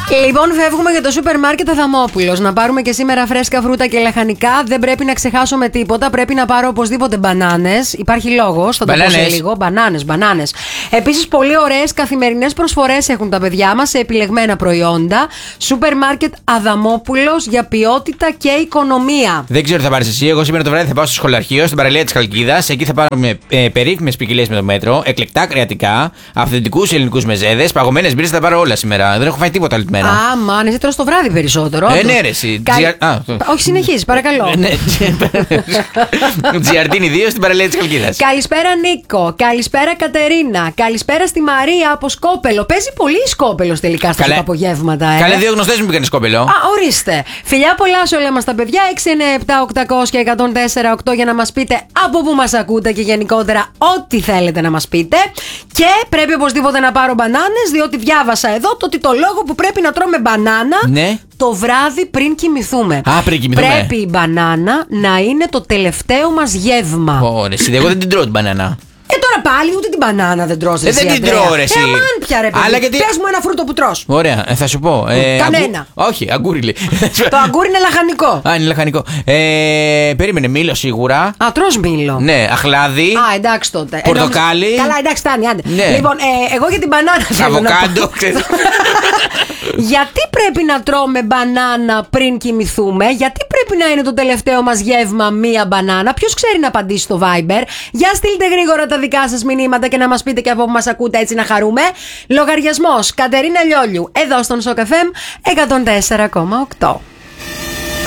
Λοιπόν, φεύγουμε για το σούπερ μάρκετ Αδαμόπουλος. Να πάρουμε και σήμερα φρέσκα φρούτα και λαχανικά. Δεν πρέπει να ξεχάσουμε τίποτα. Πρέπει να πάρω οπωσδήποτε μπανάνες. Υπάρχει λόγος, θα το πω σε λίγο. Μπανάνες. Επίσης, πολύ ωραίες καθημερινές προσφορές έχουν τα παιδιά μας σε επιλεγμένα προϊόντα. Σούπερ μάρκετ Αδαμόπουλος για ποιότητα και οικονομία. Δεν ξέρω τι θα πάρεις εσύ. Εγώ σήμερα το βράδυ θα πάω στο σχολαρχείο, στην παραλία της Χαλκίδας. Εκεί θα πάρουμε περίφημες ποικιλίες με το μέτρο, εκλεκτά κρεατικά, αυθεντικούς ελληνικούς μεζέδες, παγωμένες μπύρες. Θα πάρω όλα σήμερα. Δεν έχω φάει τίποτα άλλη τη μέρα. Μαν, εσύ τρως το βράδυ περισσότερο. Ναι, ρε, εσύ. Όχι, συνεχίζει, παρακαλώ. Ναι, Τζιαρτίνι 2 στην παραλία της Χαλκίδας. Καλησπέρα Νίκο, καλησπέρα Κατερίνα, καλησπέρα στη Μαρία από Σκόπελο. Παίζει πολύ Σκόπελος τελικά στα απογεύματα. Καλέ, δύο γνωστές μου πήγαν Σκόπελο. Ορίστε. Φιλιά πολλά σε όλα μας τα παιδιά. 697-800-1048 για να μας πείτε από πού μας ακούτε και γενικότερα ό,τι θέλετε να μας πείτε. Και πρέπει οπωσδήποτε να πάρω μπανάνες, διότι διάβασα εδώ ότι το λόγο που πρέπει να τρώμε μπανάνα το βράδυ πριν κοιμηθούμε. Πριν κοιμηθούμε. Πρέπει η μπανάνα να είναι το τελευταίο μας γεύμα. Ωραία, εγώ δεν την τρώω την μπανάνα. Τώρα πάλι ούτε την μπανάνα δεν τρως εσύ, δεν την τρώω ρε εσύ. Αμάν πια ρε παιδί. Πες μου ένα φρούτο που τρως. Ωραία, θα σου πω. Κανένα. Όχι, αγκούρι λέει. Το αγκούρι είναι λαχανικό. Είναι λαχανικό. Περίμενε, μήλο σίγουρα. Τρως μήλο. Ναι, αχλάδι. Εντάξει τότε. Πορτοκάλι. Καλά, εντάξει, φτάνει, άντε. Ναι. Λοιπόν, εγώ για την μπανάνα θέλω να πω. Γιατί πρέπει να τρώμε μπανάνα πριν κοιμηθούμε? Γιατί πρέπει να είναι το τελευταίο μας γεύμα μία μπανάνα? Ποιος ξέρει να απαντήσει στο Viber? Για στείλτε γρήγορα τα δικά σας μηνύματα και να μας πείτε και από που μας ακούτε, έτσι να χαρούμε. Λογαριασμός Κατερίνα Λιόλιου εδώ στον Σοκ FM 104,8.